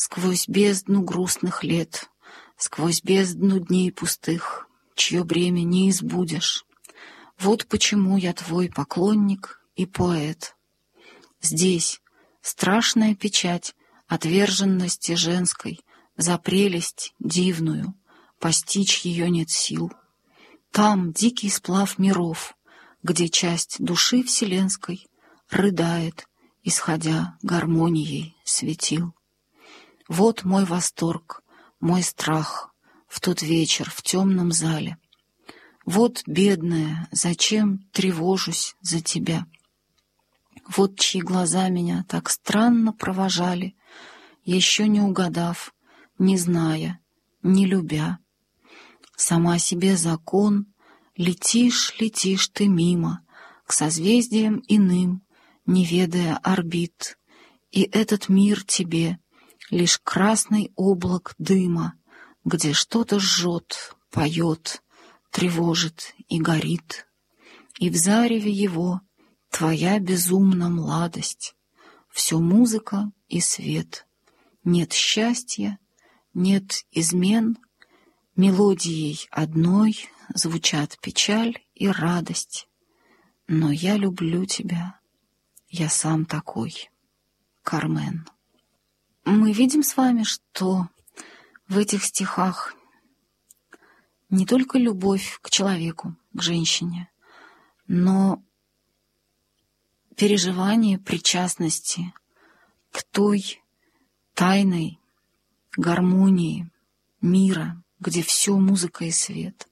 Сквозь бездну грустных лет, сквозь бездну дней пустых, чье бремя не избудешь. Вот почему я твой поклонник и поэт. Здесь страшная печать отверженности женской, за прелесть дивную, постичь ее нет сил. Там дикий сплав миров, где часть души вселенской рыдает, исходя гармонией светил. Вот мой восторг, мой страх в тот вечер в темном зале. Вот, бедная, зачем тревожусь за тебя? Вот чьи глаза меня так странно провожали, еще не угадав, не зная, не любя. Сама себе закон, летишь, летишь ты мимо, к созвездиям иным, не ведая орбит, и этот мир тебе лишь красный облак дыма, где что-то жжет, поет, тревожит и горит. И в зареве его твоя безумна младость, все музыка и свет. Нет счастья, нет измен, мелодией одной звучат печаль и радость. Но я люблю тебя, я сам такой. Кармен. Мы видим с вами, что в этих стихах не только любовь к человеку, к женщине, но переживание причастности к той тайной гармонии мира, где все музыка и свет.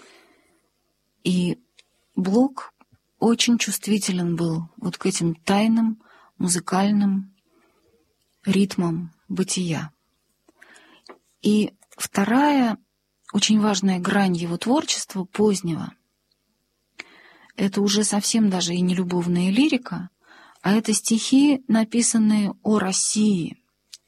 И Блок очень чувствителен был вот к этим тайным музыкальным ритмам бытия. И вторая очень важная грань его творчества позднего — это уже совсем даже и не любовная лирика, а это стихи, написанные о России.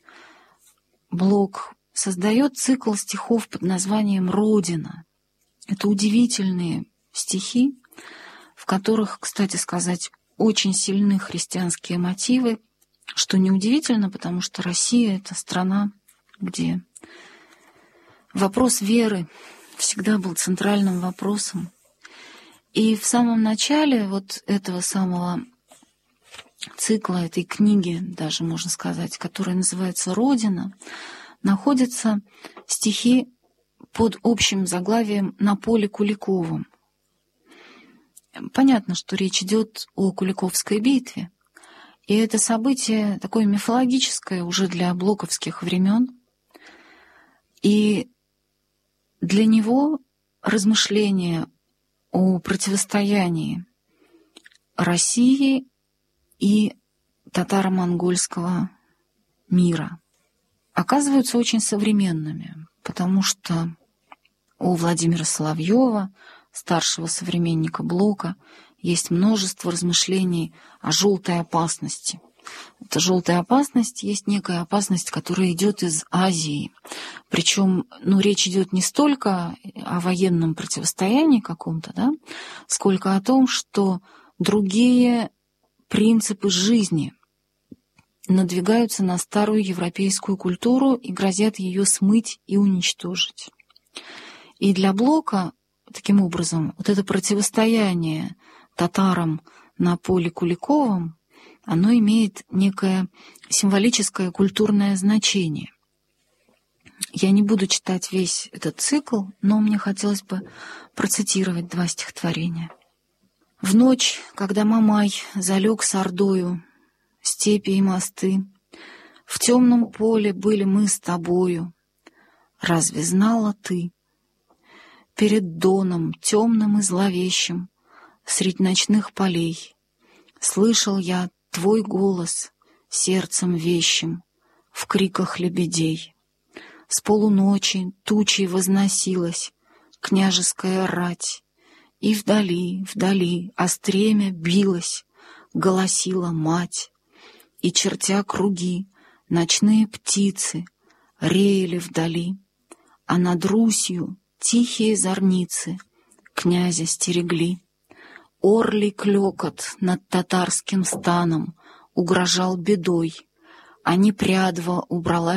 Блок создает цикл стихов под названием «Родина». Это удивительные стихи, в которых, кстати сказать, очень сильны христианские мотивы, что неудивительно, потому что Россия — это страна, где вопрос веры всегда был центральным вопросом. И в самом начале вот этого самого цикла, этой книги, даже можно сказать, которая называется «Родина», находятся стихи под общим заглавием «На поле Куликовом». Понятно, что речь идет о Куликовской битве, и это событие такое мифологическое уже для блоковских времен. И для него размышления о противостоянии России и татаро-монгольского мира оказываются очень современными, потому что у Владимира Соловьева, старшего современника Блока, есть множество размышлений о желтой опасности. Эта желтая опасность есть некая опасность, которая идет из Азии. Причем, речь идет не столько о военном противостоянии каком-то, да, сколько о том, что другие принципы жизни надвигаются на старую европейскую культуру и грозят ее смыть и уничтожить. И для Блока, таким образом, вот это противостояние татарам на поле Куликовом, оно имеет некое символическое культурное значение. Я не буду читать весь этот цикл, но мне хотелось бы процитировать два стихотворения. «В ночь, когда Мамай залег с ордою, степи и мосты, в темном поле были мы с тобою. Разве знала ты? Перед доном темным и зловещим, средь ночных полей, слышал я твой голос сердцем вещим в криках лебедей. С полуночи тучей возносилась княжеская рать, и вдали, вдали, о стремя билась, голосила мать, и, чертя круги, ночные птицы реяли вдали, а над Русью тихие зорницы князя стерегли. Орлий клёкот над татарским станом угрожал бедой, а Непрядва убрала